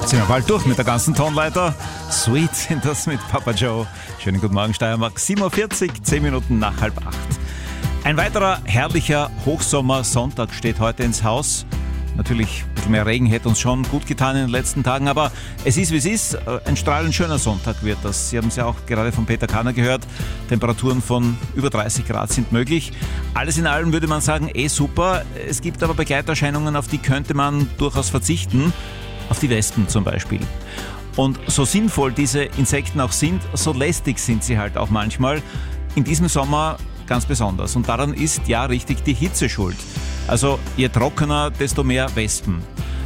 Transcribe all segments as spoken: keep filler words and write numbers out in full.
Sind wir bald durch mit der ganzen Tonleiter. Sweet sind das mit Papa Joe. Schönen guten Morgen, Steiermark. sieben Uhr vierzig, zehn Minuten nach halb acht. Ein weiterer herrlicher Hochsommersonntag steht heute ins Haus. Natürlich ein bisschen mehr Regen hätte uns schon gut getan in den letzten Tagen, aber es ist, wie es ist. Ein strahlend schöner Sonntag wird das. Sie haben es ja auch gerade von Peter Kanner gehört. Temperaturen von über dreißig Grad sind möglich. Alles in allem würde man sagen, eh super. Es gibt aber Begleiterscheinungen, auf die könnte man durchaus verzichten. Auf die Wespen zum Beispiel. Und so sinnvoll diese Insekten auch sind, so lästig sind sie halt auch manchmal. In diesem Sommer ganz besonders. Und daran ist ja richtig die Hitze schuld. Also je trockener, desto mehr Wespen.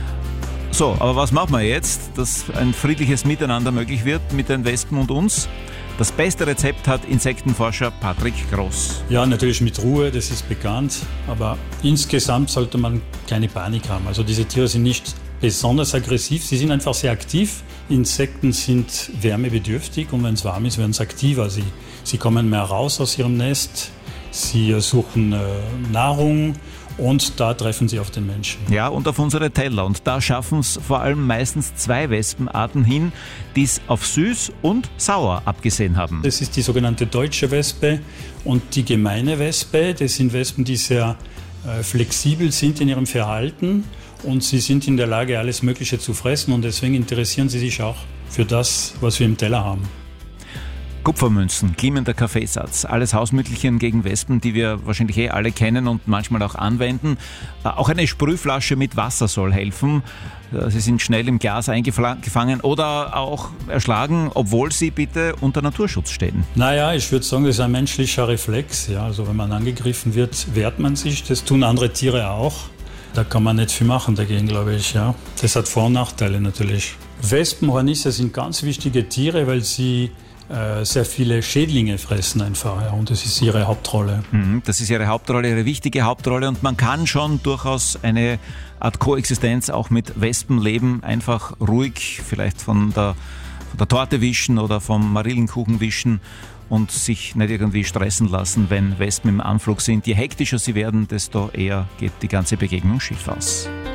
So, aber was machen wir jetzt, dass ein friedliches Miteinander möglich wird mit den Wespen und uns? Das beste Rezept hat Insektenforscher Patrick Groß. Ja, natürlich mit Ruhe, das ist bekannt. Aber insgesamt sollte man keine Panik haben. Also diese Tiere sind nicht besonders aggressiv, sie sind einfach sehr aktiv. Insekten sind wärmebedürftig und wenn es warm ist, werden sie aktiver. Sie, sie kommen mehr raus aus ihrem Nest, sie suchen äh, Nahrung und da treffen sie auf den Menschen. Ja, und auf unsere Teller. Und da schaffen es vor allem meistens zwei Wespenarten hin, die es auf süß und sauer abgesehen haben. Das ist die sogenannte deutsche Wespe und die gemeine Wespe. Das sind Wespen, die sehr äh, flexibel sind in ihrem Verhalten. Und sie sind in der Lage, alles Mögliche zu fressen und deswegen interessieren sie sich auch für das, was wir im Teller haben. Kupfermünzen, glimmender Kaffeesatz, alles Hausmittelchen gegen Wespen, die wir wahrscheinlich eh alle kennen und manchmal auch anwenden. Auch eine Sprühflasche mit Wasser soll helfen. Sie sind schnell im Glas eingefangen oder auch erschlagen, obwohl sie bitte unter Naturschutz stehen. Naja, ich würde sagen, das ist ein menschlicher Reflex. Ja, also wenn man angegriffen wird, wehrt man sich. Das tun andere Tiere auch. Da kann man nicht viel machen dagegen, glaube ich. Ja. Das hat Vor- und Nachteile natürlich. Wespenhornisse sind ganz wichtige Tiere, weil sie äh, sehr viele Schädlinge fressen einfach. Ja. Und das ist ihre Hauptrolle. Mhm, das ist ihre Hauptrolle, ihre wichtige Hauptrolle. Und man kann schon durchaus eine Art Koexistenz auch mit Wespen leben. Einfach ruhig, vielleicht von der, von der Torte wischen oder vom Marillenkuchen wischen. Und sich nicht irgendwie stressen lassen, wenn Wespen im Anflug sind. Je hektischer sie werden, desto eher geht die ganze Begegnung schief aus.